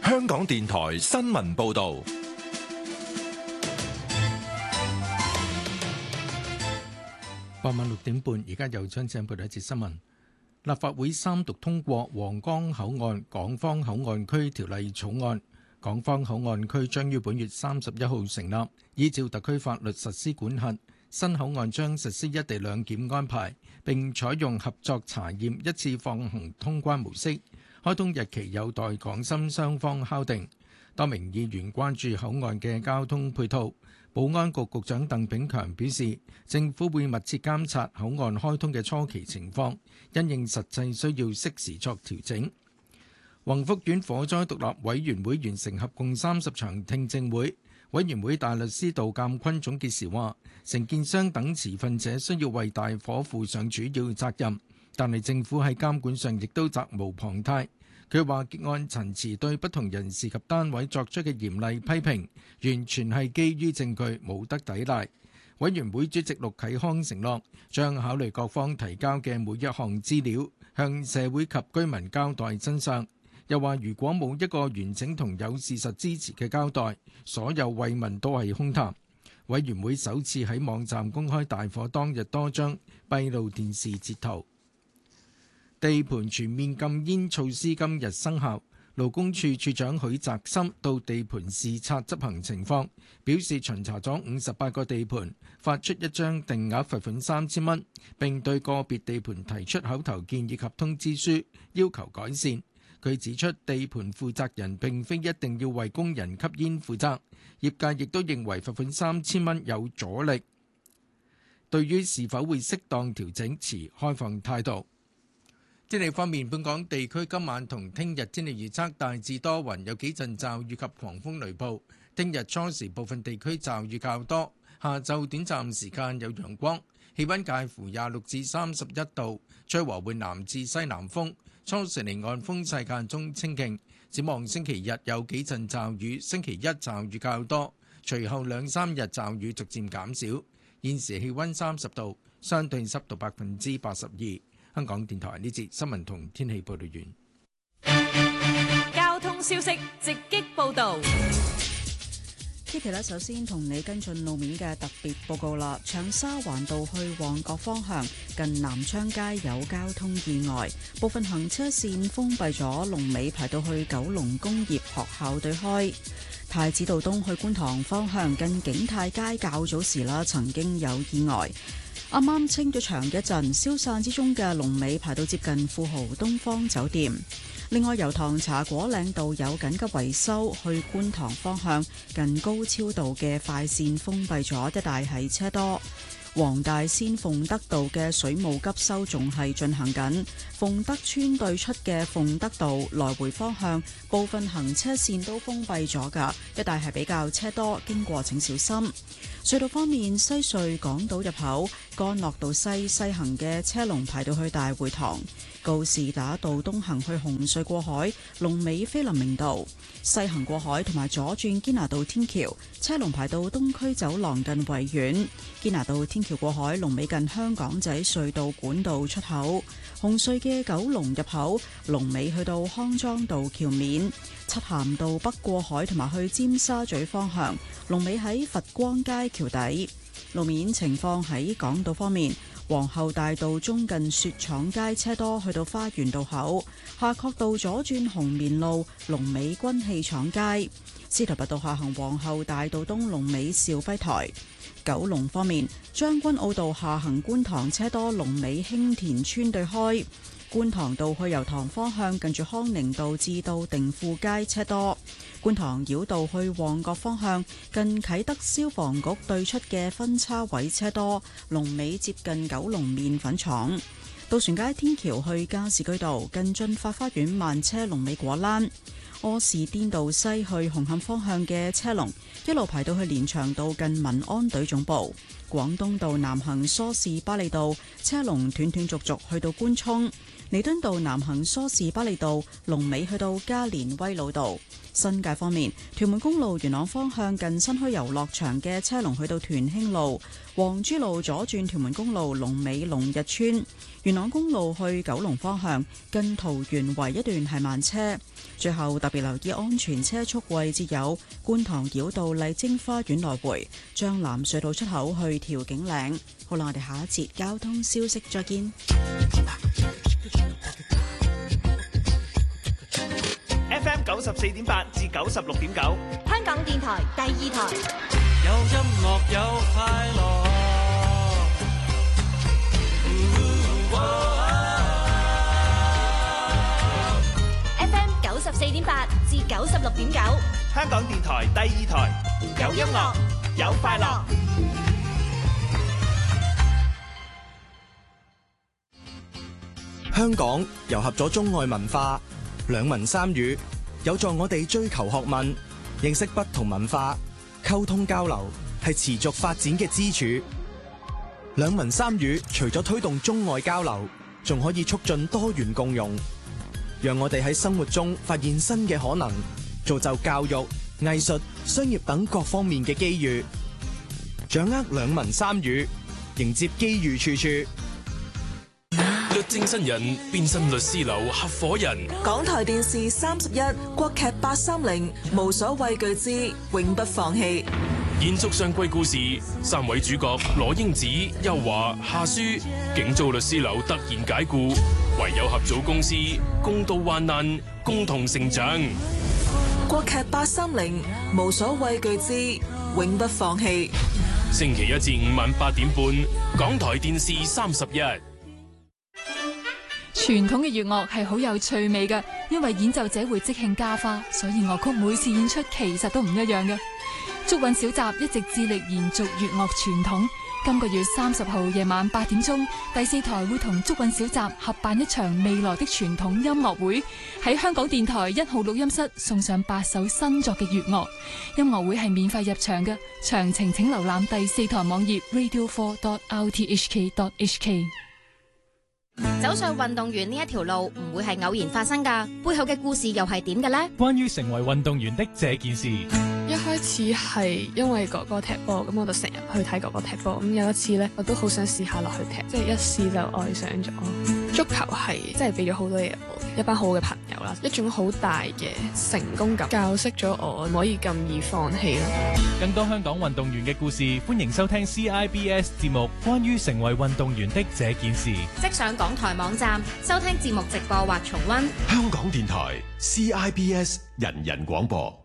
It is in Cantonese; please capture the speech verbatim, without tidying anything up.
香港電台新聞報道。 傍晚六點半，而家由張正報道一節新聞。立法會三讀通過皇崗口岸港方口岸區條例草案，港方口岸區將於本月三十一號成立，依照特區法律實施管轄。新口岸將實施一地兩檢安排，並採用合作查驗一次放行通關模式。開通日期有待港深雙方敲定。多名議員關注口岸嘅交通配套。保安局局長鄧炳強表示，政府會密切監察口岸開通嘅初期情況，因應實際需要適時作調整。宏福苑火災獨立委員會完成合共三十場聽證會，委員會大律師杜鑑坤總結時話，承建商等持份者需要為大火負上主要責任，但係政府喺監管上亦都責無旁貸。佢話結案陳詞對不同人士及單位作出嘅嚴厲批評，完全係基於證據，冇得抵賴。委員會主席陸啟康承諾，將考慮各方提交嘅每一項資料，向社會及居民交代真相。又話如果冇一個完整同有事實支持嘅交代，所有慰問都係空談。委員會首次喺網站公開大火當日多張閉路電視截圖。地盤全面禁煙措施今日生效，勞工處處長許澤森到地盤視察執行情況，表示巡查咗五十八個地盤，發出一張定額罰款三千蚊，並對個別地盤提出口頭建議及通知書，要求改善。佢指出，地盤負責人並非一定要為工人吸煙負責，業界亦都認為罰款三千蚊有阻力。對於是否會適當調整，持開放態度。天氣方面，本港地區今晚同聽日天氣預測大致多雲，有幾陣驟雨及狂風雷暴。聽日初時部分地區驟雨較多，下晝短暫時間有陽光，氣溫介乎廿六至三十一度，吹和緩南至西南風。初時離岸風勢間中清勁。展望星期日有幾陣驟雨，星期一驟雨較多，隨後兩三日驟雨逐漸減少。現時氣溫三十度，相對濕度百分之八十二。香港電台呢節新聞同天氣報道完。交通消息直擊報道。 Kitty 咧，首先同你跟進路面嘅特別報告啦。長沙灣道去旺角方向近南昌街有交通意外，部分行車線封閉咗，龍尾排到去九龍工業學校對開。太子道東去觀塘方向近景泰街較早時啦，曾經有意外。啱啱清咗場嘅一陣，消散之中嘅龍尾排到接近富豪東方酒店。另外，油塘茶果嶺道有緊急維修，去觀塘方向近高超道嘅快線封閉咗，一帶係車多。黃大仙鳳德道嘅水務急修仲係進行緊，鳳德村對出嘅鳳德道來回方向部分行車線都封閉咗㗎，一帶係比較車多，經過請小心。隧道方面，西隧港島入口干諾道西西行嘅車龍排到去大會堂，告士打道東行去紅隧過海，龍尾菲林明道；西行過海同埋左轉堅拿道天橋，車龍排到東區走廊近維園。堅拿道天橋過海，龍尾近香港仔隧道管道出口。紅隧嘅九龍入口，龍尾去到康莊道橋面。漆咸道北過海同埋去尖沙咀方向，龍尾喺佛光街橋底。路面情況喺港島方面，皇后大道中近雪廠街車多，去到花園道口。夏慤道左轉紅棉路，龍尾軍器廠街。司徒拔道下行皇后大道東，龍尾兆輝台。九龍方面，將軍澳道下行觀塘車多，龍尾興田村對開。觀塘道去油塘方向，近住康寧道至到定富街車多。觀塘繞道去旺角方向，近啟德消防局對出嘅分叉位車多，龍尾接近九龍麵粉廠。渡船街天橋去加士居道，近駿發花園慢車，龍尾果欄。柯士甸道西去紅磡方向嘅車龍一路排到去連翔道近民安隊總部。廣東道南行梳士巴利道車龍斷斷續續去到官涌。 彌敦道南行梳士巴利道龍尾去到加連威老道。新界方面，屯門公路元朗方向近新墟遊樂場嘅車龍去到屯興路，黃珠路左轉屯門公路龍尾龍日村。元朗公路去九龍方向近桃園圍一段係慢車。最後特別留意安全車速位置有觀塘繞道麗晶花園來回、將藍隧道出口去調景嶺。好啦，我哋下一節交通消息再見。 F M 九十四點八至九十六點九， 香港電台第二台。 有音樂有快樂。 F M 九十四點八至九十六點九， 香港電台第二台，有音樂有快樂。 香港糅合咗中外文化，兩文三語有助我哋追求學問，認識不同文化，溝通交流係持續發展嘅支柱。兩文三語除咗推動中外交流，仲可以促進多元共融，讓我哋喺生活中發現新嘅可能，造就教育、藝術、商業等各方面嘅機遇。掌握兩文三語，迎接機遇處處。 律政新人變身律師樓合夥人。 港台電視三十一國劇八三零無所畏懼之永不放棄。 延續上季故事，三位主角羅英子、邱華、夏書，竟遭律師樓突然解雇，唯有合組公司，共度患難，共同成長。 國劇八三零無所畏懼之永不放棄。 星期一至五晚八點半，港台電視三十一。 傳統嘅粵樂係好有趣味嘅，因為演奏者會即興加花，所以樂曲每次演出其實都唔一樣嘅。竹韻小集一直致力延續粵樂傳統，今個月三十號夜晚八點鐘，第四台會同竹韻小集合辦一場未來的傳統音樂會，喺香港電台一號錄音室送上八首新作嘅粵樂。音樂會係免費入場嘅，詳情請瀏覽第四台網頁 radio four dot r t h k dot h k。 走上運動員呢一條路唔會係偶然發生㗎，背後嘅故事又係點嘅呢？ 關於成為運動員的這件事， 一開始係因為哥哥踢波，咁我就成日去睇哥哥踢波。咁有一次呢，我都好想試下落去踢，即係一試就愛上咗。足球係真係俾咗好多嘢我，一班好嘅朋友啦，一種好大嘅成功感，教識咗我唔可以咁易放棄咯。 更多香港運動員嘅故事，歡迎收聽 C I B S 節目《關於成為運動員的這件事》， 即上港台網站收聽節目直播或重溫。 香港電台 C I B S 人人廣播。